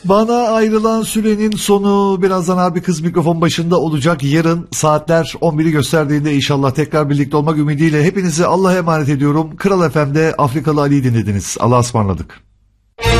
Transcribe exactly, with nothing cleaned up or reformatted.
Bana ayrılan sürenin sonu, birazdan abi kız mikrofon başında olacak. Yarın saatler on biri gösterdiğinde inşallah tekrar birlikte olmak ümidiyle hepinizi Allah'a emanet ediyorum. Kral F M'de Afrikalı Ali'yi dinlediniz. Allah'a ısmarladık.